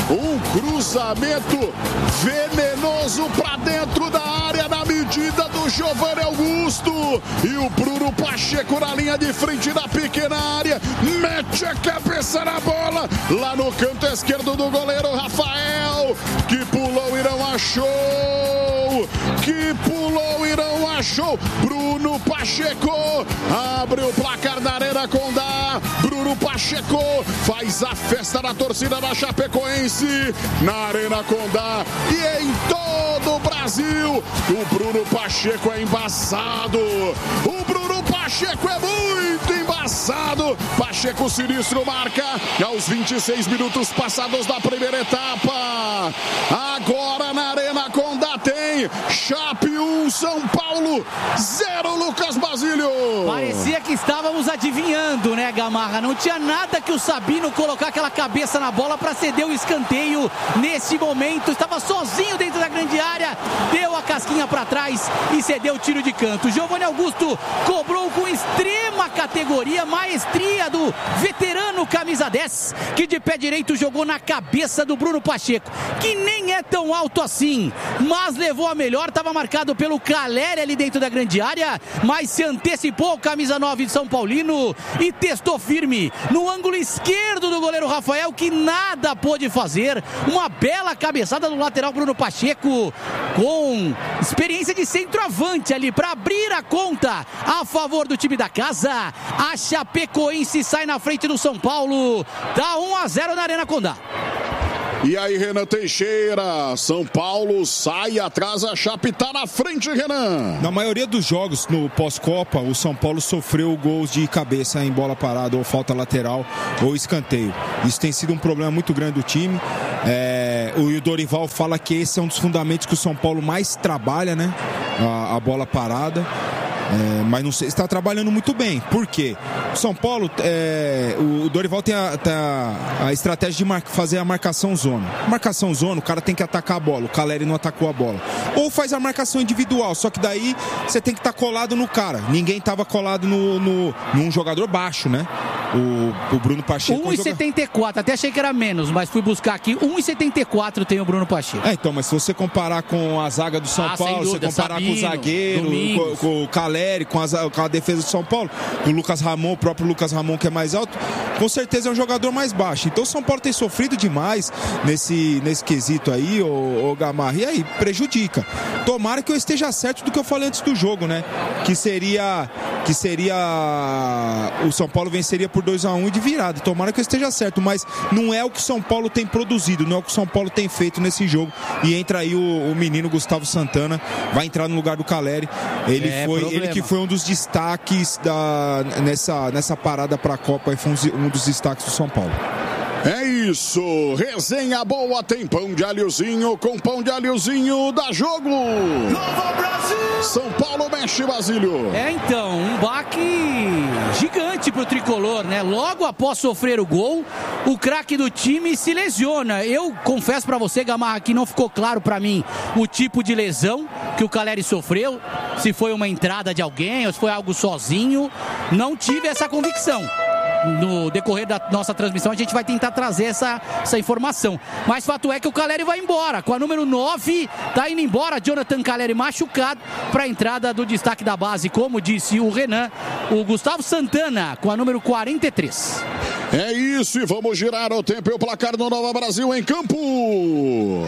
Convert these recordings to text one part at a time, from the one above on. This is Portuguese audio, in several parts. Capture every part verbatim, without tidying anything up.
Um cruzamento venenoso para dentro da área na medida do Giovanni Augusto. E o Bruno Pacheco na linha de frente da pequena área. Mete a cabeça na bola. Lá no canto esquerdo do goleiro Rafael. Que pulou e não achou. Que pulou e não achou. Bruno Pacheco abre o placar da Arena Condá. Bruno Pacheco faz a festa da torcida da Chapecoense na Arena Condá e em todo o Brasil. O Bruno Pacheco é embaçado. O Bruno Pacheco é muito embaçado. Pacheco sinistro marca aos vinte e seis minutos passados da primeira etapa. Agora na Arena Condá tem Chape um, São Paulo zero, Lucas Basílio. Parecia que estávamos adivinhando, né, Gamarra? Não tinha nada que o Sabino colocar aquela cabeça na bola para ceder o escanteio nesse momento. Estava sozinho dentro da grande área, deu a casquinha para trás e cedeu o tiro de canto. Giovanni Augusto cobrou com extrema categoria, maestria do veterano camisa dez, que de pé direito jogou na cabeça do Bruno Pacheco, que nem é tão alto assim, mas levou a melhor. Estava marcado pelo Caleri ali dentro da grande área, mas se antecipou o camisa nove de São Paulino e testou firme no ângulo esquerdo do goleiro Rafael, que nada pôde fazer. Uma bela cabeçada do lateral Bruno Pacheco, com experiência de centroavante ali para abrir a conta a favor do time da casa. A Chapecoense sai na frente do São Paulo, dá um a zero na Arena Condá. E aí, Renan Teixeira, São Paulo sai atrás, a Chape tá na frente, Renan. Na maioria dos jogos no pós-Copa, o São Paulo sofreu gols de cabeça em bola parada, ou falta lateral, ou escanteio. Isso tem sido um problema muito grande do time. É, o Dorival fala que esse é um dos fundamentos que o São Paulo mais trabalha, né? A, a bola parada. É, mas não sei, está trabalhando muito bem. Por quê? O São Paulo, é, o Dorival tem a, a, a estratégia de mar, fazer a marcação zona. Marcação zona, o cara tem que atacar a bola. O Caleri não atacou a bola. Ou faz a marcação individual, só que daí você tem que estar tá colado no cara. Ninguém estava colado no, no, num jogador baixo, né? O, o Bruno Pacheco. um e setenta e quatro, até achei que era menos, mas fui buscar aqui. um e setenta e quatro tem o Bruno Pacheco. É, então, mas se você comparar com a zaga do São ah, Paulo, dúvida, você comparar Sabino, com o zagueiro, com, com o Caleri, com a, com a defesa do São Paulo, com o Lucas Ramon, o próprio Lucas Ramon, que é mais alto, com certeza é um jogador mais baixo. Então o São Paulo tem sofrido demais nesse, nesse quesito aí, o, o Gamarra, e aí prejudica. Tomara que eu esteja certo do que eu falei antes do jogo, né? Que seria, que seria o São Paulo venceria por dois a um e de virada. Tomara que eu esteja certo, mas não é o que o São Paulo tem produzido, não é o que o São Paulo tem feito nesse jogo. E entra aí o, o menino Gustavo Santana, vai entrar no lugar do Caleri. Ele é, foi, problema. ele que foi um dos destaques da, nessa, nessa parada para a Copa, e foi um, um dos destaques do São Paulo. É isso, resenha boa, tem pão de alhozinho, com pão de alhozinho dá jogo. São Paulo mexe, Basílio. É, então, um baque gigante pro tricolor, né? Logo após sofrer o gol, o craque do time se lesiona. Eu confesso pra você, Gamarra, que não ficou claro pra mim o tipo de lesão que o Caleri sofreu, se foi uma entrada de alguém ou se foi algo sozinho. Não tive essa convicção. No decorrer da nossa transmissão a gente vai tentar trazer essa, essa informação, mas fato é que o Caleri vai embora com a número nove, tá indo embora Jonathan Caleri machucado, para a entrada do destaque da base, como disse o Renan, o Gustavo Santana com a número quarenta e três. É isso, e vamos girar o tempo e o placar do Nova Brasil em campo.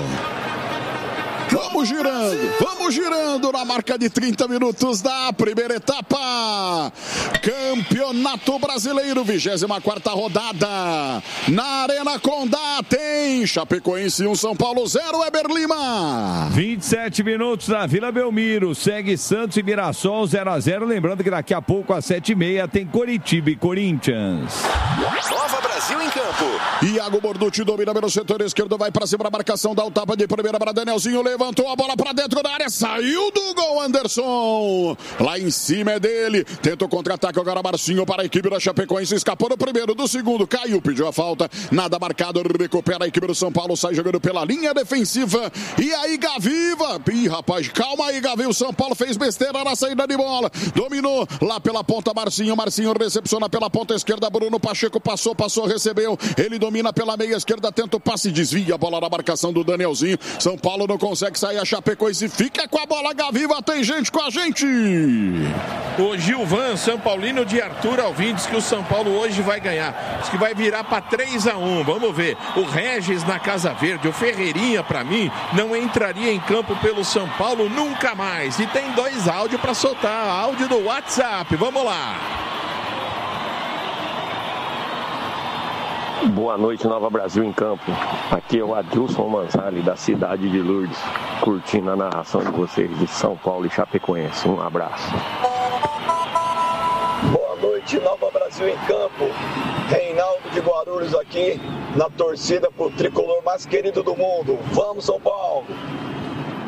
Vamos girando, vamos girando na marca de trinta minutos da primeira etapa. Campeonato Brasileiro, vigésima quarta rodada. Na Arena Condá tem Chapecoense um, São Paulo zero, Eber Lima. vinte e sete minutos na Vila Belmiro, segue Santos e Mirassol zero a zero. Lembrando que daqui a pouco às sete e meia tem Coritiba e Corinthians. Nova Brasil em campo. Iago Borducci domina pelo setor esquerdo, vai pra cima a marcação, dá o tapa de primeira para Danielzinho, levantou a bola pra dentro da área, saiu do gol Anderson. Lá em cima é dele, tenta o contra-ataque agora Marcinho para a equipe da Chapecoense, escapou do primeiro, do segundo, caiu, pediu a falta, nada marcado, recupera a equipe do São Paulo, sai jogando pela linha defensiva. E aí Gaviva, ih rapaz, calma aí Gavi, o São Paulo fez besteira na saída de bola, dominou lá pela ponta Marcinho, Marcinho recepciona pela ponta esquerda, Bruno Pacheco passou, passou recebeu, ele domina pela meia esquerda, tenta o passe, desvia a bola na marcação do Danielzinho. São Paulo não consegue sair, a Chapecoense fica com a bola. Gaviva, tem gente com a gente. O Gilvan, São Paulino de Arthur Alvim, diz que o São Paulo hoje vai ganhar. Diz que vai virar para três a um. Vamos ver. O Regis na Casa Verde, o Ferreirinha, para mim, não entraria em campo pelo São Paulo nunca mais. E tem dois áudios para soltar. Áudio do WhatsApp. Vamos lá. Boa noite, Nova Brasil em campo. Aqui é o Adilson Manzali, da cidade de Lourdes, curtindo a narração de vocês de São Paulo e Chapecoense. Um abraço. Boa noite, Nova Brasil em campo. Reinaldo de Guarulhos aqui, na torcida pro tricolor mais querido do mundo. Vamos, São Paulo!